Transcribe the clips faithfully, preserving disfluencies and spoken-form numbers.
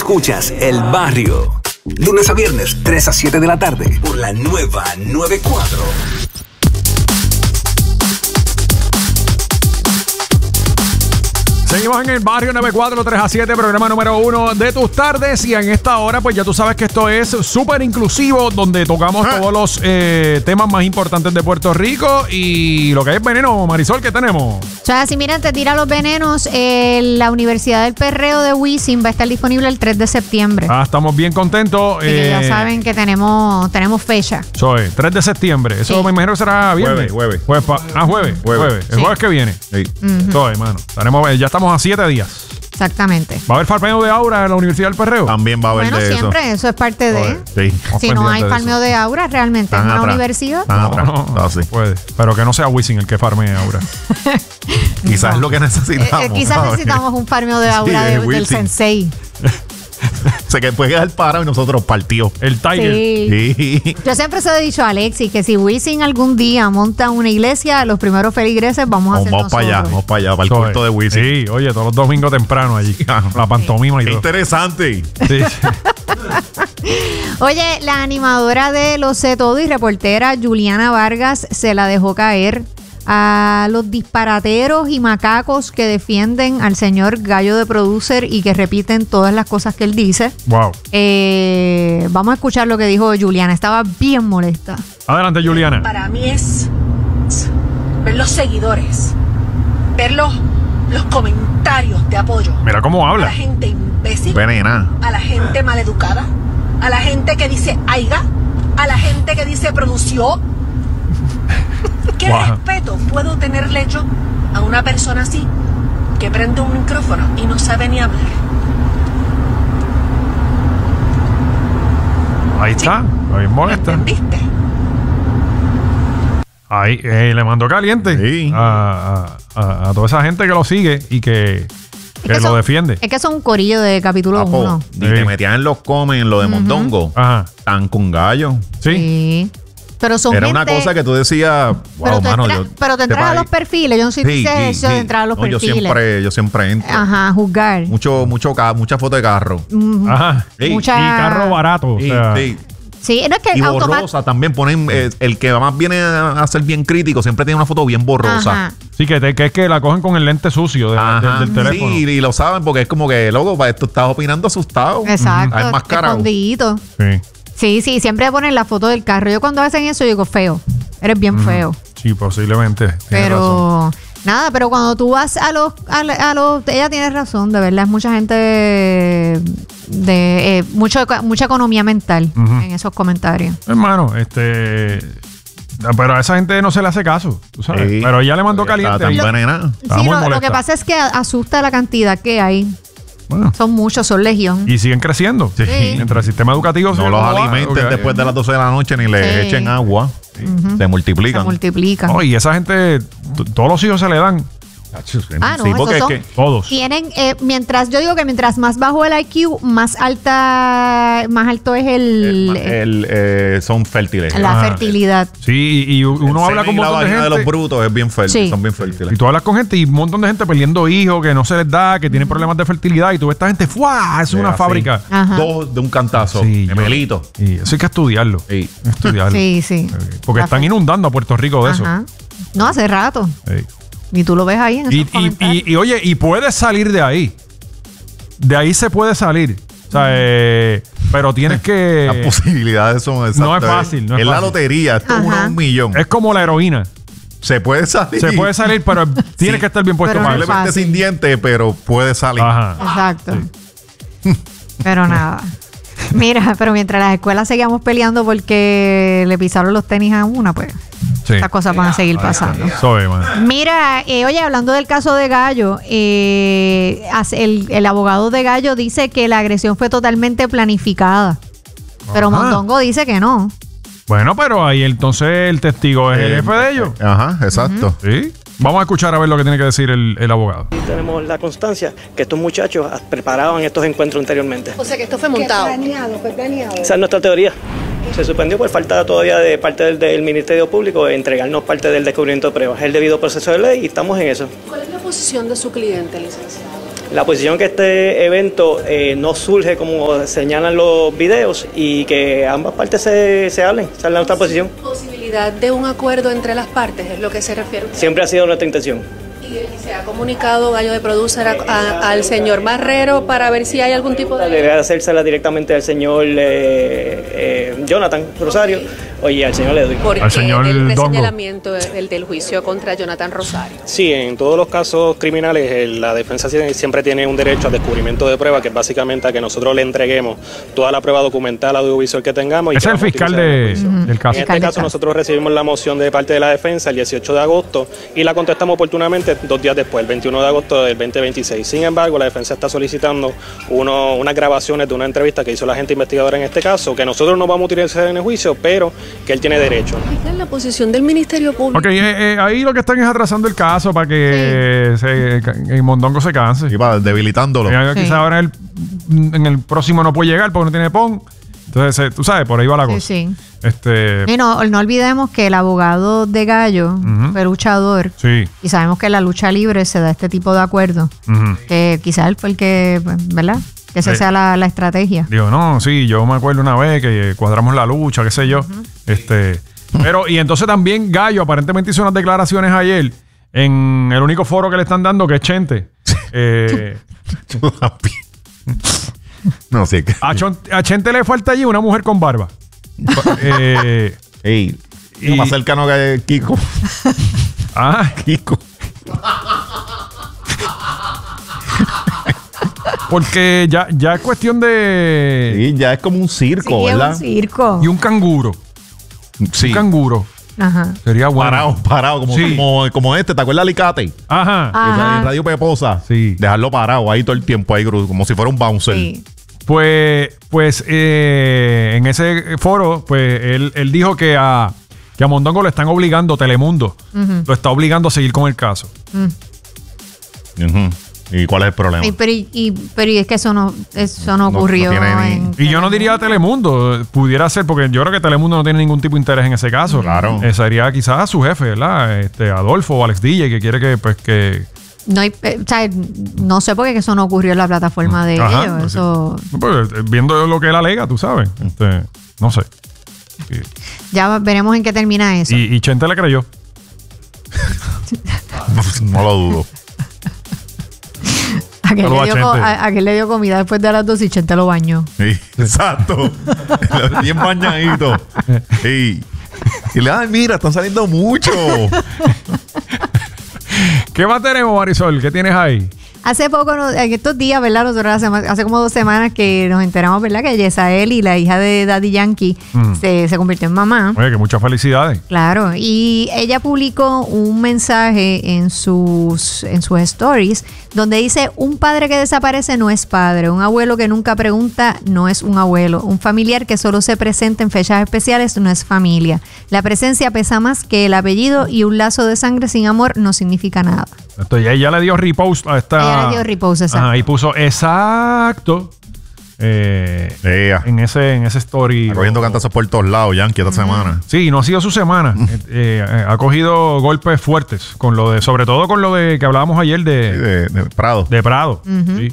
Escuchas El Barrio. Lunes a viernes, tres a siete de la tarde, por la nueva noventa y cuatro. Seguimos en El Barrio noventa y cuatro, tres a siete, programa número uno de tus tardes. Y en esta hora, pues ya tú sabes que esto es súper inclusivo, donde tocamos ah. todos los eh, temas más importantes de Puerto Rico. Y lo que es veneno, Marisol, ¿qué tenemos? O sea, si miren, te tira los venenos. Eh, la Universidad del Perreo de Wisin va a estar disponible el tres de septiembre. Ah, estamos bien contentos. Así que eh, ya saben que tenemos, tenemos fecha. Soy tres de septiembre. Eso sí. Me imagino que será viernes. Jueves, jueves. Jueves pa- ah, jueves. Jueves. jueves. El sí. jueves que viene. Sí. Uh-huh. Soy, mano. Tenemos, ya estamos a siete días. Exactamente. ¿Va a haber farmeo de aura en la Universidad del Perreo? También va a haber bueno, de siempre, eso. eso es parte de. Sí. Si no hay farmeo de, de aura, realmente en una atrás. universidad. Están atrás. No, no, no, sí. Puede. Pero que no sea Wisin el que farmee aura. Quizás no. es lo que necesitamos. Eh, quizás necesitamos un farmeo de aura sí, de, de, del sensei. Se que puede quedar parado y nosotros partidos. El Tiger. Sí. Sí. Yo siempre se lo he dicho a Alexis que si Wisin algún día monta una iglesia, los primeros feligreses vamos a hacer Vamos para allá, vamos para allá, para el Soy. culto de Wisin. Sí, oye, todos los domingos temprano allí. La pantomima y Qué todo. Interesante. Sí. Oye, la animadora de Lo Sé Todo y reportera Juliana Vargas se la dejó caer a los disparateros y macacos que defienden al señor Gallo de Producer y que repiten todas las cosas que él dice. Wow. Eh, vamos a escuchar lo que dijo Juliana. Estaba bien molesta. Adelante, Juliana. Para mí es ver los seguidores, ver los, los comentarios de apoyo. Mira cómo habla. A la gente imbécil, Venena. a la gente maleducada, a la gente que dice aiga, a la gente que dice pronunció. ¿Qué wow. respeto puedo tenerle yo a una persona así que prende un micrófono y no sabe ni hablar? Ahí está, sí. Bien molesta. ¿Entendiste? Ahí eh, le mandó caliente sí. a, a, a, a toda esa gente que lo sigue y que, que, que lo son, defiende. Es que son un corillo de capítulo uno. Y sí. te metían en los comen, en lo de uh-huh. Mondongo. Ajá. Tan con gallo. Sí. Sí. Pero son Era gente, una cosa que tú decías, wow, pero, mano, entra, yo, pero te entras a los perfiles. Yo no sé si sí, dices sí, eso sí. de entrar a los no, perfiles. Yo siempre, yo siempre entro. Ajá, juzgar. Mucho, mucho, mucha foto de carro. Mm-hmm. Ajá. Sí. Mucha... Y carro barato. O sí, sea. sí. Sí, no es que y automat... borrosa también ponen, eh, el que más viene a ser bien crítico siempre tiene una foto bien borrosa. Ajá. Sí, que, te, que es que la cogen con el lente sucio de, de, del teléfono. Sí, y lo saben porque es como que, loco, para esto estás opinando asustado. Exacto. Es más caro. Escondidito. Sí. Sí, sí, siempre ponen la foto del carro. Yo cuando hacen eso digo, feo. Eres bien mm. feo. Sí, posiblemente. Pero... Nada, pero cuando tú vas a los, a, a los... Ella tiene razón, de verdad. Es mucha gente de... de eh, mucho, mucha economía mental uh-huh. en esos comentarios. Hermano, este... Pero a esa gente no se le hace caso, tú sabes. Sí, pero ella le mandó caliente. Está tan venenada. Sí, lo, lo que pasa es que asusta la cantidad que hay. Bueno. Son muchos, son legión. Y siguen creciendo. Sí. Mientras el sistema educativo... No los alimenten okay. después de las doce de la noche ni le sí. echen agua. Sí. Uh-huh. Se multiplican. Se multiplican. Oh, y esa gente, t- todos los hijos se le dan. Ah, no, sí, porque son, es que todos. Tienen, eh, mientras, yo digo que mientras más bajo el I Q, más alta, más alto es el... el, el eh, son fértiles. La ah, fertilidad. Sí, y uno habla con un montón de gente. de los brutos es bien fértil, sí. son bien fértiles. Y tú hablas con gente y un montón de gente perdiendo hijos que no se les da, que tienen problemas de fertilidad y tú ves esta gente, ¡fuah! Es una sí. fábrica. Ajá. Dos de un cantazo. Sí, gemelito. Y eso hay que estudiarlo. Sí. Estudiarlo. Sí, sí. Porque la están inundando a Puerto Rico de Ajá. eso. No, hace rato. Sí. Y tú lo ves ahí en esos y, y, y, y oye, y puedes salir de ahí. De ahí se puede salir. O sea, eh, pero tienes que... Las posibilidades son exactas. No es fácil. No es, es fácil. la lotería. Esto es uno a un millón. Es como la heroína. Se puede salir. Se puede salir, pero tienes sí, que estar bien puesto. Probablemente no sin dientes, pero puede salir. Ajá. Exacto. Sí. Pero nada. Mira, pero mientras las escuelas seguíamos peleando porque le pisaron los tenis a una, pues sí. estas cosas van a seguir pasando. Soy, man. Mira, eh, oye, hablando del caso de Gallo, eh, el, el abogado de Gallo dice que la agresión fue totalmente planificada. Pero Ajá. Mondongo dice que no. Bueno, pero ahí entonces el testigo es eh, el jefe de ellos. Ajá, exacto. Uh-huh. Sí. Vamos a escuchar a ver lo que tiene que decir el, el abogado. Tenemos la constancia que estos muchachos preparaban estos encuentros anteriormente. O sea que esto fue montado. Fue planeado, fue planeado. Esa es nuestra teoría. Se suspendió por falta todavía de parte del, del Ministerio Público de entregarnos parte del descubrimiento de pruebas. Es el debido proceso de ley y estamos en eso. ¿Cuál es la posición de su cliente, licenciado? La posición que este evento eh, no surge como señalan los videos y que ambas partes se, se hablen, esa es nuestra posición. ¿Posibilidad de un acuerdo entre las partes es lo que se refiere? Siempre ha sido nuestra intención. ¿Y se ha comunicado Gallo de Producer a, a, al señor Marrero para ver si hay algún tipo de...? Debe hacérsela directamente al señor eh, eh, Jonathan Rosario y al señor Edwin. Porque al señor el Dongo. señalamiento el del juicio contra Jonathan Rosario. Sí, en todos los casos criminales eh, la defensa siempre tiene un derecho al descubrimiento de prueba, que es básicamente a que nosotros le entreguemos toda la prueba documental audiovisual que tengamos. Y Ese es el fiscal de, uh-huh. del caso. En este caso nosotros recibimos la moción de parte de la defensa el dieciocho de agosto y la contestamos oportunamente dos días después, el veintiuno de agosto del veinte veintiséis. Sin embargo, la defensa está solicitando uno, unas grabaciones de una entrevista que hizo la agente investigadora en este caso, que nosotros no vamos a utilizar en el juicio, pero que él tiene derecho. ¿Cuál es la posición del Ministerio Público? Ok, eh, eh, ahí lo que están es atrasando el caso para que sí. se, el mondongo se canse. Y va debilitándolo. Eh, Sí. Quizás ahora en el, en el próximo no puede llegar porque no tiene P O N. Entonces, eh, tú sabes, por ahí va la Sí, cosa. sí. Este, Y no, no olvidemos que el abogado de Gallo Ujú. fue luchador. sí. Y sabemos que en la lucha libre se da este tipo de acuerdo. Ujú. Que quizás él fue el que, pues, ¿verdad? Que esa Sí. sea la, la estrategia. Digo, no, sí, yo me acuerdo una vez que cuadramos la lucha, qué sé yo. Este, pero, y entonces también Gallo aparentemente hizo unas declaraciones ayer en el único foro que le están dando, que es Chente. Eh, No sé qué. a, Chon- a Chente le falta allí una mujer con barba. eh, Ey, Y- lo más cercano que Kiko. ah, Kiko. porque ya, ya es cuestión de. Sí, ya es como un circo, Sí, es ¿verdad? un circo. Y un canguro. Sí. Un canguro. Ajá. Sería bueno. Parado, parado, como, Sí. como, como este, ¿te acuerdas Alicate? Ajá. Ajá. En Radio Peposa. Sí. Dejarlo parado ahí todo el tiempo, ahí, como si fuera un bouncer. Sí. Pues, pues eh, en ese foro, pues él, él dijo que a, que a Mondongo le están obligando, Telemundo, Ujú. lo está obligando a seguir con el caso. Mm. Ujú. ¿Y cuál es el problema? Y, pero, y, y- pero y es que eso no, eso no No- ocurrió. no tiene en Y yo no diría Telemundo, pudiera ser, porque yo creo que Telemundo no tiene ningún tipo de interés en ese caso. Claro. Eh, sería quizás a su jefe, ¿verdad? Este, Adolfo o Alex D J, que quiere que, pues, que... No, hay, eh, o sea, no sé por qué eso no ocurrió en la plataforma de Ajá, ellos. pues sí. Eso, Pues, eh, viendo lo que él alega, tú sabes. Este, no sé. ya veremos en qué termina eso. Y, y Chente le creyó. No lo dudo. Aquel Saludos le, a dio co- Chente. a- aquel le dio comida después de las dos y Chente lo bañó. Sí, exacto. Bien bañadito. Sí. Y le ay, mira, están saliendo mucho. ¿Qué más tenemos, Marisol? ¿Qué tienes ahí? Hace poco, no- en estos días, ¿verdad? Nosotros hace, hace como dos semanas que nos enteramos, ¿verdad? Que Yesael y la hija de Daddy Yankee Mm. se, se convirtió en mamá. Oye, que muchas felicidades. Claro, y ella publicó un mensaje en sus, en sus stories donde dice, un padre que desaparece no es padre, un abuelo que nunca pregunta no es un abuelo, un familiar que solo se presenta en fechas especiales no es familia. La presencia pesa más que el apellido y un lazo de sangre sin amor no significa nada. Esto, ya ella le dio repost a esta. Ella le dio repost, exacto. Ajá, y puso exacto. eh, Ea. en ese en ese story. Está cogiendo cantazos por todos lados, Yankee, esta semana. Sí, no ha sido su semana. Eh, eh, ha cogido golpes fuertes con lo de, sobre todo con lo de que hablábamos ayer Sí, de, De, de Prado. de Prado. Sí.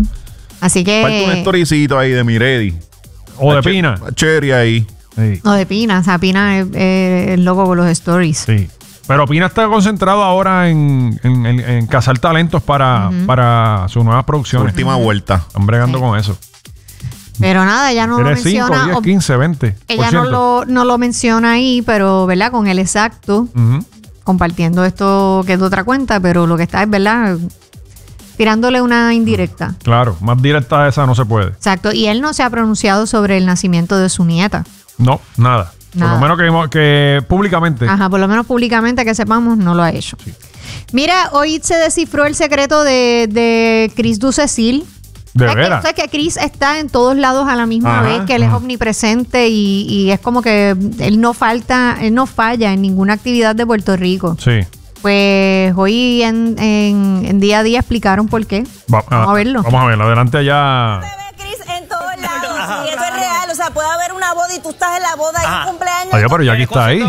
Así Falta un que... storycito ahí de Miredi. O de Che- Pina. Cherry ahí. Sí. No, de Pina, o sea, Pina es, es el loco con los stories. Sí. Pero Pina está concentrado ahora en, en, en- en cazar talentos para, para sus nuevas producciones. Última vuelta. Están bregando Sí. con eso. Pero nada, ella no lo Tiene cinco, menciona. diez, o- quince, veinte. Ella no lo, no lo menciona ahí, pero, ¿verdad? Con el exacto, compartiendo esto que es de otra cuenta, pero lo que está es, ¿verdad? Tirándole una indirecta. Claro, más directa de esa no se puede. Exacto. Y él no se ha pronunciado sobre el nacimiento de su nieta. No, nada. Nada. Por lo menos que, que públicamente. Ajá, por lo menos públicamente que sepamos, no lo ha hecho. Mira, hoy se descifró el secreto de, de Chris Ducecil. De ¿Sabes que- veras. sabes que Chris está en todos lados a la misma Ajá, vez, que él es ajá. omnipresente y, y es como que él no falta, él no falla en ninguna actividad de Puerto Rico. Sí. Pues hoy en, en- en día a día explicaron por qué. Va- Vamos a verlo. Vamos a verlo. Adelante allá. Chris en todos lados. Y esto es real. O sea, puede haber una boda y tú estás en la boda y un cumpleaños. Oye, pero Jackie está ahí.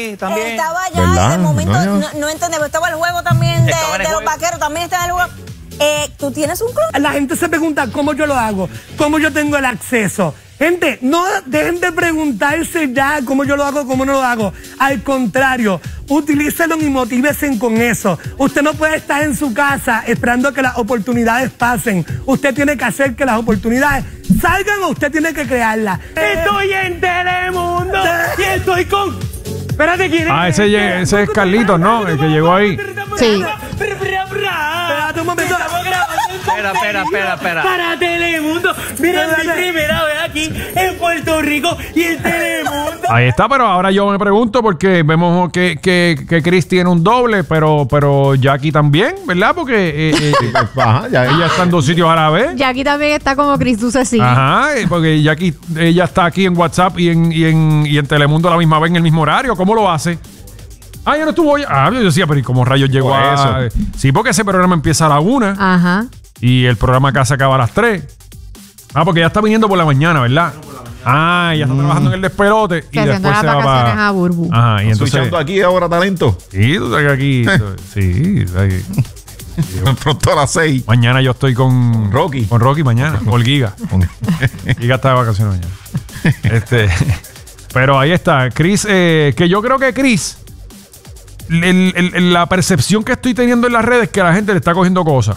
Estaba allá ¿Verdad? y de momento No, no, yo- no entendemos. Estaba el juego también de, Estaba en el de los juego. vaqueros, también está en el juego. Eh, ¿Tú tienes un clon? La gente se pregunta cómo yo lo hago, cómo yo tengo el acceso. Gente, no dejen de preguntarse ya cómo yo lo hago, cómo no lo hago. Al contrario, utilícenlo y motívense con eso. Usted no puede estar en su casa esperando que las oportunidades pasen. Usted tiene que hacer que las oportunidades salgan o usted tiene que crearlas. Estoy en Telemundo y estoy con... Espérate, ¿quién es? Ah, ese, ese es Carlitos, ¿no? El que llegó ahí. Sí. Espérate un momento. Espera, espera, espera, espera. Para Telemundo. Mira, es mi primera vez aquí en Puerto Rico y en Telemundo. Ahí está, pero ahora yo me pregunto porque vemos que, que, que Chris tiene un doble, pero, pero Jackie también, ¿verdad? Porque eh, eh, Ajá, ya, ella está en dos sitios a la vez. Jackie también está como Chris Duce, sí. Ajá, eh, porque Jackie, ella está aquí en WhatsApp y en, y en, y en Telemundo a la misma vez en el mismo horario. ¿Cómo lo hace? Ah, ya no estuvo hoy. Ah, yo decía, pero ¿y cómo rayos llegó Por a...? eso. Sí, porque ese programa empieza a la una Ajá. y el programa acá se acaba a las tres. Ah, porque ya está viniendo por la mañana, ¿verdad? Ah, ya está mm. trabajando en el despelote y después se va para... a Burbu. Ajá, y entonces... Escuchando aquí ahora talento. Sí, tú sabes que aquí... sí, sabes que- Pronto a las seis. Mañana yo estoy con... Con Rocky. Con Rocky mañana, con Giga. Giga está de vacaciones mañana. Este... Pero ahí está, Chris, eh, que yo creo que Chris, el, el, el, la percepción que estoy teniendo en las redes es que la gente le está cogiendo cosas.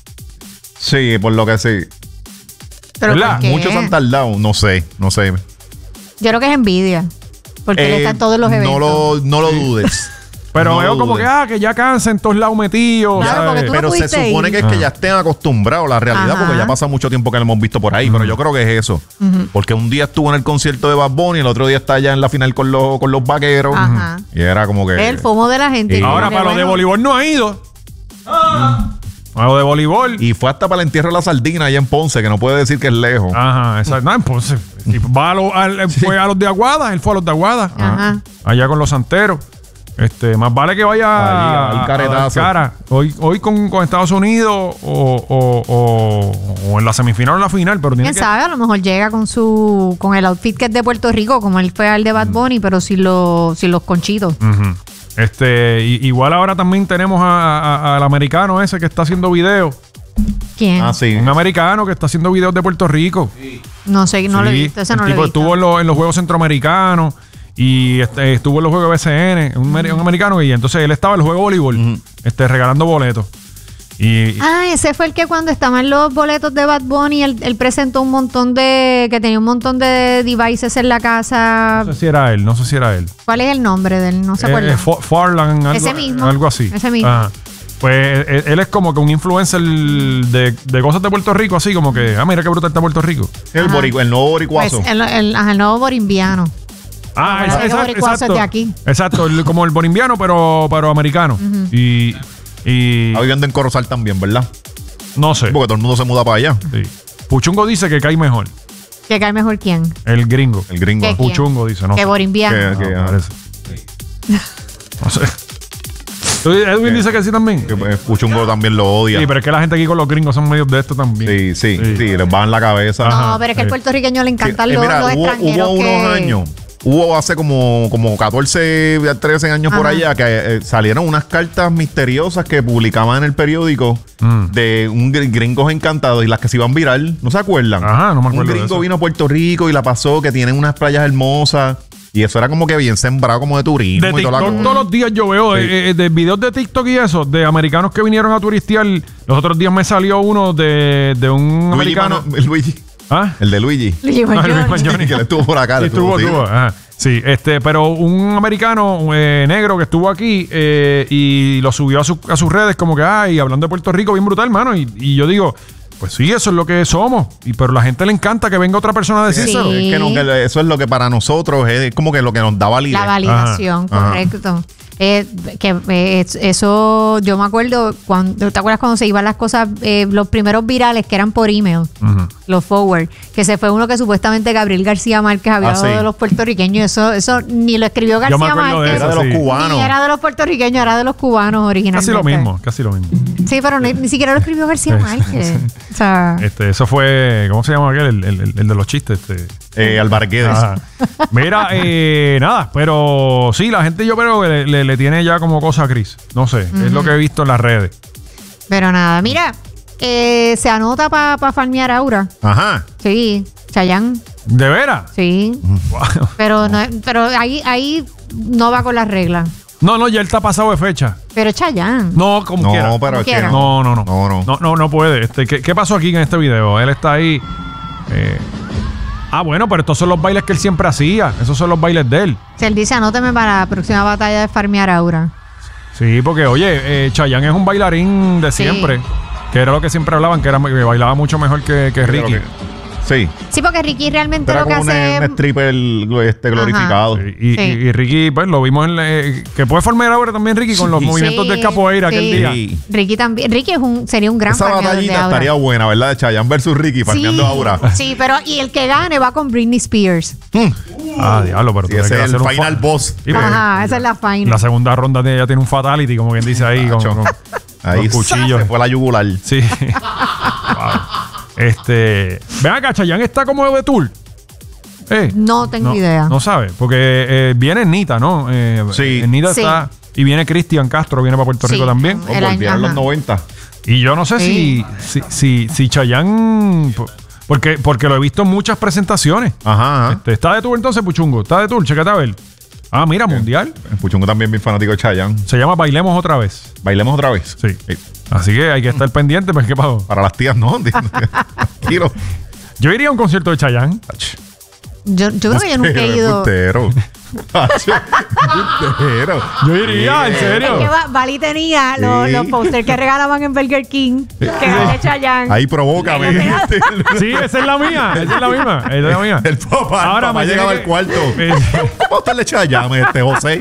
Sí, por lo que sí. ¿Pero ¿verdad? por qué? Muchos han tardado, no sé, no sé. Yo creo que es envidia. Porque él Eh, está en todos los eventos. No lo, no lo dudes. Pero No veo lo como dudes. que, ah, que ya cansa en todos lados metidos. Claro, ¿sabes? porque tú no Pero se pudiste supone ir. que es que ya estén acostumbrados a la realidad, Ajá. porque ya pasa mucho tiempo que lo hemos visto por ahí. Pero yo creo que es eso. Porque un día estuvo en el concierto de Bad Bunny y el otro día está allá en la final con los, con los vaqueros. Ajá. Y era como que. El FOMO de la gente. Y Como Ahora, que, para lo de bueno, voleibol no ha ido. A lo de voleibol. Y fue hasta para el entierro de la sardina allá en Ponce, que no puede decir que es lejos. Ajá, exacto. No, pues, si va a lo- al- fue a los de Aguada, él fue a los de Aguada. Ajá. Allá con los santeros. Este, más vale que vaya Ahí, al a- a caretazo. dar cara. Hoy, hoy con, con Estados Unidos o, o, o, o en la semifinal o en la final, pero tiene ¿Quién que... sabe? A lo mejor llega con su con el outfit que es de Puerto Rico, como él fue al de Bad Bunny, pero sin, los sin los conchitos. Ujú. Este, y- igual ahora también tenemos a- a- al americano ese que está haciendo videos. ¿Quién? Ah, sí. Un americano que está haciendo videos de Puerto Rico. No sé, no lo he Sí, visto. Ese el no lo he tipo visto. estuvo en, los- en los Juegos Centroamericanos y este, estuvo en los Juegos de B C N, un, meri- un americano, y entonces él estaba en los Juegos de voleibol, este, regalando boletos. Y, y- Ah, ese fue el que cuando estaban los boletos de Bad Bunny, él, él presentó un montón de... que tenía un montón de devices en la casa. no sé si era él, no sé si era él. ¿Cuál es el nombre de él? No se Eh, acuerda. eh, Fa- Farland, algo, Ese mismo. algo así. Ese mismo. Ajá. Pues él, él es como que un influencer de, de cosas de Puerto Rico, así como que, ah, mira qué brutal está Puerto Rico. El, Ajá. boricu- el nuevo Pues boricuazo. el, el, ajá, el nuevo borimbiano. Ah, Pero esa- ese esa- boricuazo exacto. es de aquí. Exacto, el- como el borimbiano, pero, pero americano. Y, y Está viviendo en Corozal también, ¿verdad? no sé. Porque todo el mundo se muda para allá. Sí. Puchungo dice que cae mejor. ¿Que cae mejor quién? El gringo. El gringo. ¿Qué? Puchungo dice, no Que sé. borimbiano. Que- que- No, parece. No sé. ¿Tú- Edwin dice que sí también. Que, pues, Puchungo también lo odia. Sí, pero es que la gente aquí con los gringos son medios de esto también. Sí, sí, Sí. sí, les va en la cabeza. Ajá. No, pero es que al eh. puertorriqueño le encantan Sí, eh, los, mira, los hubo, extranjeros hubo que... unos años, hubo hace como, como catorce, trece años por Ajá. allá que eh, salieron unas cartas misteriosas que publicaban en el periódico Mm. de un gr- gringos encantados y las que se iban viral, ¿no se acuerdan? Ajá, no me acuerdo Un de gringo eso. vino a Puerto Rico y la pasó, que tienen unas playas hermosas y eso era como que bien sembrado como de turismo De y toda la TikTok cosa. todos los días yo veo Sí. eh, eh, de videos de TikTok y eso, de americanos que vinieron a turistear. Los otros días me salió uno de, de un Luigi americano. Mano- Luigi, ¿Ah? el de Luigi. Luigi Ah, Luis Mayor. Mayor. que le estuvo por acá. Sí, le estuvo, sí. estuvo, ajá. Sí, este, pero un americano eh, negro que estuvo aquí eh, y lo subió a, su- a sus redes como que, ay, hablando de Puerto Rico, bien brutal, hermano. Y, y yo digo, pues sí, eso es lo que somos. Y, pero la gente le encanta que venga otra persona a decírselo. Sí. Es que, no, que eso es lo que para nosotros es como que lo que nos da validez. La validación, Ajá. correcto. Eh, que eh, es- eso, yo me acuerdo, cuando, ¿te acuerdas cuando se iban las cosas, eh, los primeros virales que eran por email? Ujú. Los forward, que se fue uno que supuestamente Gabriel García Márquez había Ah, hablado sí. de los puertorriqueños. Eso, eso ni lo escribió Yo me García acuerdo de Márquez. eso, Era de los sí. cubanos. Ni era de los puertorriqueños, era de los cubanos originalmente. Casi lo mismo, casi lo mismo. Sí, pero ni, ni siquiera lo escribió García Márquez. O sea, Este, eso fue, ¿cómo se llama aquel? El, el- el- el de los chistes. Este. Eh, Álvarez Guedes. Ajá. Mira, eh, nada, pero sí, la gente yo creo que le, le- le tiene ya como cosa a Chris. No sé, es lo que he visto en las redes. pero nada, mira, Eh, se anota para pa farmear Aura. Ajá. Sí, Chayanne. ¿De veras? Sí. Wow. Pero no, pero ahí, ahí no va con las reglas. No, no, ya él está pasado de fecha. Pero Chayanne. No, como No, quiera. pero es que quiera. No, no, no. No, no. No, no, no puede. Este, ¿qué, ¿Qué pasó aquí en este video? Él está ahí. eh, Ah, bueno, pero estos son los bailes que él siempre hacía. Esos son los bailes de él. Si él dice, anóteme para la próxima batalla de farmear Aura. Sí, porque, oye, eh, Chayanne es un bailarín de Sí. siempre. Que era lo que siempre hablaban, que, era, que bailaba mucho mejor que, que Ricky. Sí. Sí, porque Ricky realmente Era lo que como un, hace... un stripper este, glorificado. Sí, Y, Sí. y- y Ricky, pues lo vimos en la- eh, que puede formar ahora también Ricky con los Sí. movimientos Sí, del capoeira aquel sí. día. Sí. Ricky también. Ricky es un, sería un gran Esa farmeador de batallita Aura. estaría buena, ¿verdad? De Chayanne versus Ricky, farmeando sí, Aura. sí, pero y el que gane va con Britney Spears. Ah, diablo, pero Sí, tú ese tienes que es el hacer un final fa- boss. Sí, porque Ajá, esa es la final. La segunda ronda de ella tiene un fatality, como quien dice ahí, con, Nacho. con- Ahí con cuchillos. se fue la yugular. Sí. Wow. Este. Ven acá, Chayanne está como de tour. Eh, No tengo idea. No sabe, porque eh, viene Nita, ¿no? Eh, Sí. Nita Sí. está. Y viene Cristian Castro, viene para Puerto Sí. Rico también. Oh, El año- volvieron los ajá. noventa. Y yo no sé Sí. si, si, si, si Chayanne. Porque, porque lo he visto en muchas presentaciones. Ajá, ajá. Este, ¿Está de tour entonces, Puchungo? ¿Está de tour? Checate a ver. Ah, mira, mundial. El Puchungo también bien fanático de Chayanne. Se llama Bailemos Otra Vez. Bailemos otra vez. Sí. Así que hay que estar pendiente, pues, ¿qué pasó? Para las tías, no. Tranquilo. Yo iría a un concierto de Chayanne. Yo, yo creo que yo nunca he ido. Embustero. Hacho, embustero. Yo iría, en serio. Es que Va- Bali tenía los, Sí. los posters que regalaban en Burger King. Que gane Chayanne. Ahí provócame. Sí, esa es la mía. Esa es la misma. Esa es la mía. El papá, Ahora el papá me llegaba tiene al que- cuarto. Eh, ¿Cómo usted le echa llame este José?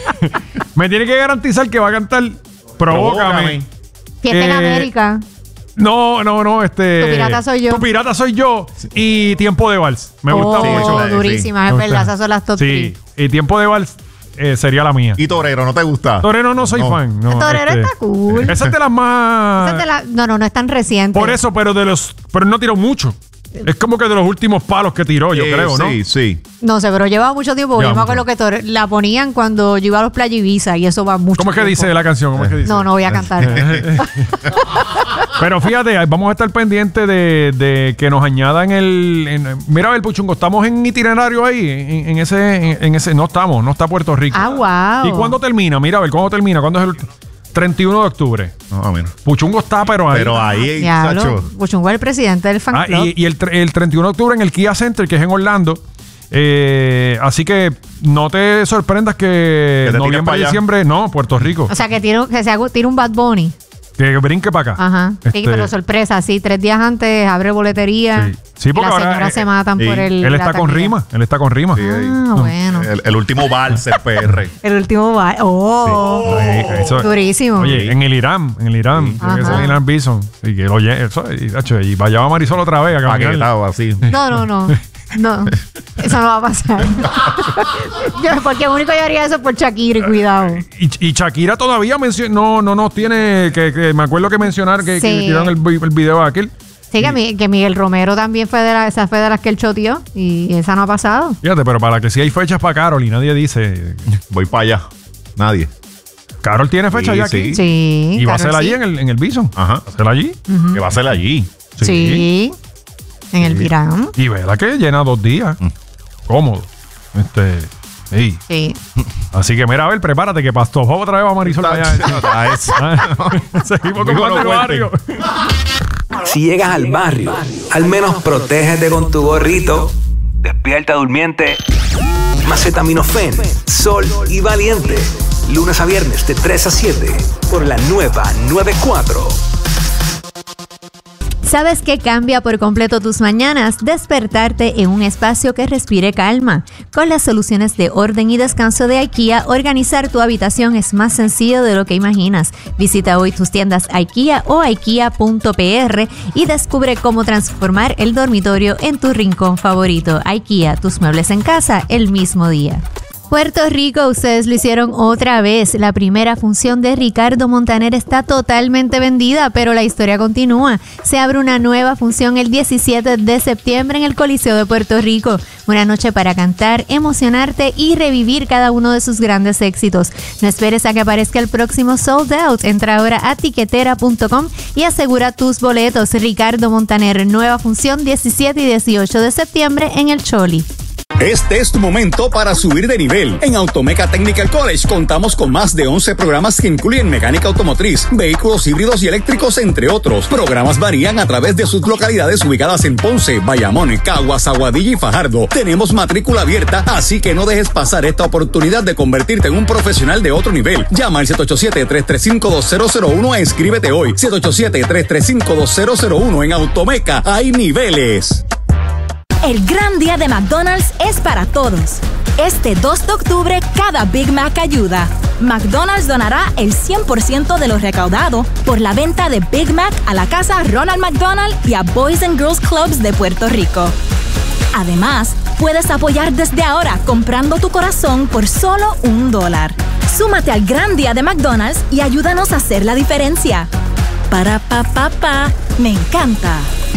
Me tiene que garantizar que va a cantar Provócame. Fiesta en Eh, América. No, no, no. Este, Tu pirata soy yo. Tu pirata soy yo. Y Tiempo de Vals. Me gusta Oh, mucho. sí. durísima, es Me verdad. gusta. Esas son las top Sí. three. Y Tiempo de Vals eh, sería la mía. ¿Y Torero no te gusta? Torero no soy No. fan. No, Torero este, está cool. Esa es de las más. Esa es de la- no, no, no es tan reciente. Por eso, pero de los. Pero no tiró mucho. Es como que de los últimos palos que tiró, yo Eh, creo, ¿no? Sí, sí. No sé, pero lleva mucho tiempo. Yo Lleva me mucho. acuerdo que Tore- la ponían cuando yo iba a los Playa Ibiza y eso va mucho ¿Cómo es que tiempo. dice la canción? ¿Cómo es que dice? No, no voy a cantar. Pero fíjate, vamos a estar pendientes de, de que nos añadan el. en- mira, a ver, Puchungo, estamos en itinerario ahí, en, en ese, en, en ese. No estamos, no está Puerto Rico. Ah, wow. ¿Y cuándo termina? Mira, a ver, ¿cuándo termina? ¿Cuándo es el treinta y uno de octubre? No, a menos. Puchungo está, pero ahí. Pero ahí, Diablo, Sacho. Puchungo es el presidente del fan Ah, club. y y el, tre- el treinta y uno de octubre en el Kia Center, que es en Orlando. Eh, así que no te sorprendas que, Que te tires pa' noviembre, allá. diciembre, no, Puerto Rico. O sea, que, tire, un- que se haga, tire un Bad Bunny. Que brinque para acá. Ajá. Sí, Este, pero sorpresa, sí. Tres días antes abre boletería. Sí. Sí, y porque las ahora, señoras eh, se matan sí. por el. Él la está con taquilla. rima. Él está con rima. Ah, bueno. El, el último vals del P R. El último va. Oh. Ay, eso- Durísimo. Oye, en el Irán, en el Irán, tiene que Ajá. ser Irán Bison. Y que lo lle- eso, y, hacho, y vaya a Marisol otra vez a caminar. Paquetado así. No, no, no. No. Eso no va a pasar. Yo, porque único yo haría eso por Shakira y cuidado. Y, y Shakira todavía mencio- no, no nos tiene, que, que me acuerdo que mencionar que, que Sí. tiraron el, vi- el video aquel. Sí, que, mi- que Miguel Romero también fue de la, esa fue de las que él choteó y esa no ha pasado. Fíjate, pero para que si hay fechas para Carol y nadie dice. Voy para allá. Nadie. Carol tiene fecha Sí, ya sí. aquí. Sí. Y va a Karol ser allí sí. en el, en el Bison. Ajá. Va a ser allí. Que va a ser allí. Sí. En el Pirán. Y vela que llena dos días. Cómodo. Este. Sí. Sí. Así que mira, a ver, prepárate que Pastor Bob otra vez va a Marisol para allá. A eso. Ah, Seguimos con Conmigo más no del barrio. Si llegas al barrio, al menos protégete con tu gorrito. Despierta durmiente. Macetaminofen, Sol y Valiente. Lunes a viernes de tres a siete por la nueva noventa y cuatro. ¿Sabes qué cambia por completo tus mañanas? Despertarte en un espacio que respire calma. Con las soluciones de orden y descanso de IKEA, organizar tu habitación es más sencillo de lo que imaginas. Visita hoy tus tiendas IKEA o ikea punto p r y descubre cómo transformar el dormitorio en tu rincón favorito. IKEA, tus muebles en casa el mismo día. Puerto Rico, ustedes lo hicieron otra vez. La primera función de Ricardo Montaner está totalmente vendida, pero la historia continúa. Se abre una nueva función el diecisiete de septiembre en el Coliseo de Puerto Rico. Una noche para cantar, emocionarte y revivir cada uno de sus grandes éxitos. No esperes a que aparezca el próximo sold out. Entra ahora a tiquetera punto com y asegura tus boletos. Ricardo Montaner, nueva función diecisiete y dieciocho de septiembre en el Choli. Este es tu momento para subir de nivel. En Automeca Technical College contamos con más de once programas que incluyen mecánica automotriz, vehículos híbridos y eléctricos, entre otros. Programas varían a través de sus localidades ubicadas en Ponce, Bayamón, Caguas, Aguadilla y Fajardo. Tenemos matrícula abierta, así que no dejes pasar esta oportunidad de convertirte en un profesional de otro nivel. Llama al siete ocho siete, tres tres cinco, dos cero cero uno e inscríbete hoy. siete ocho siete, tres tres cinco, dos cero cero uno. En Automeca hay niveles. El gran día de McDonald's es para todos. Este dos de octubre, cada Big Mac ayuda. McDonald's donará el cien por ciento de lo recaudado por la venta de Big Mac a la casa Ronald McDonald y a Boys and Girls Clubs de Puerto Rico. Además, puedes apoyar desde ahora comprando tu corazón por solo un dólar. Súmate al gran día de McDonald's y ayúdanos a hacer la diferencia. Para pa pa pa, me encanta.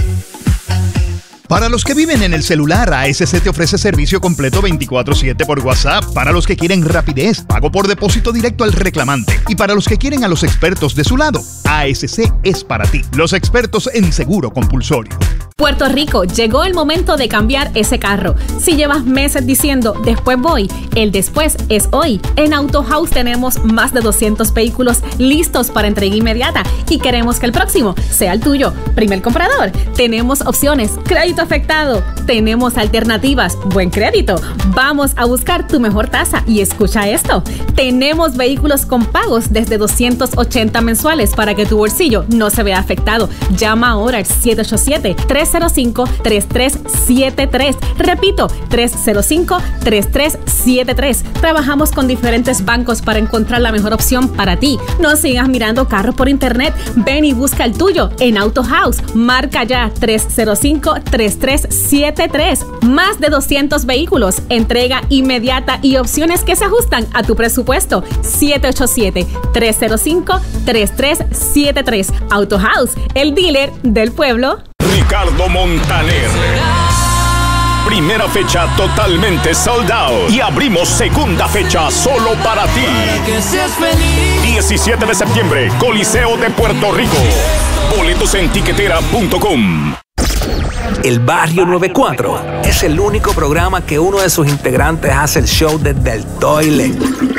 Para los que viven en el celular, A S C te ofrece servicio completo veinticuatro siete por WhatsApp. Para los que quieren rapidez, pago por depósito directo al reclamante. Y para los que quieren a los expertos de su lado, A S C es para ti. Los expertos en seguro compulsorio. Puerto Rico, llegó el momento de cambiar ese carro. Si llevas meses diciendo, después voy, el después es hoy. En Auto House tenemos más de doscientos vehículos listos para entrega inmediata y queremos que el próximo sea el tuyo. Primer comprador, tenemos opciones, crédito afectado, tenemos alternativas, buen crédito. Vamos a buscar tu mejor tasa y escucha esto. Tenemos vehículos con pagos desde doscientos ochenta mensuales para que tu bolsillo no se vea afectado. Llama ahora al siete ocho siete, tres cero cinco, tres tres siete tres. Repito, tres cero cinco, tres tres siete tres. Trabajamos con diferentes bancos para encontrar la mejor opción para ti. No sigas mirando carros por internet. Ven y busca el tuyo en Auto House. Marca ya tres cero cinco, tres tres siete tres. Más de doscientos vehículos, entrega inmediata y opciones que se ajustan a tu presupuesto. siete ocho siete, tres cero cinco, tres tres siete tres. Auto House, el dealer del pueblo. Ricardo Montaner. Primera fecha totalmente sold out. Y abrimos segunda fecha solo para ti. diecisiete de septiembre, Coliseo de Puerto Rico. Boletos en tiquetera punto com. El Barrio noventa y cuatro es el único programa que uno de sus integrantes hace el show desde el toilet.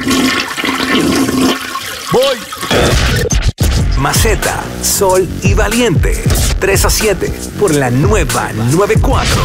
Voy. Maceta, Sol y Valiente. tres a siete por la nueva noventa y cuatro.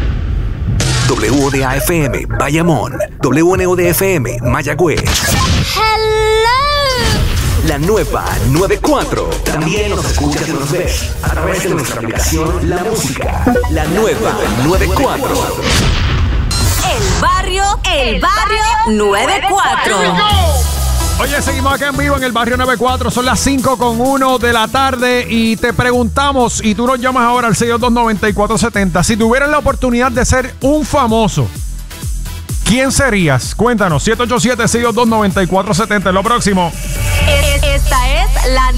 W O D A F M, Bayamón. W N O D F M, Mayagüez. Hello. La nueva noventa y cuatro. También nos escuchas y nos ves a través de nuestra aplicación La Música. La nueva noventa y cuatro. El barrio, el barrio noventa y cuatro. Oye, seguimos acá en vivo en el Barrio noventa y cuatro. Son las cinco con uno de la tarde y te preguntamos, y tú nos llamas ahora al seis dos dos, nueve cuatro siete cero. Si tuvieras la oportunidad de ser un famoso, ¿quién serías? Cuéntanos, siete ocho siete, seis dos dos, nueve cuatro siete cero. Lo próximo. Esta es la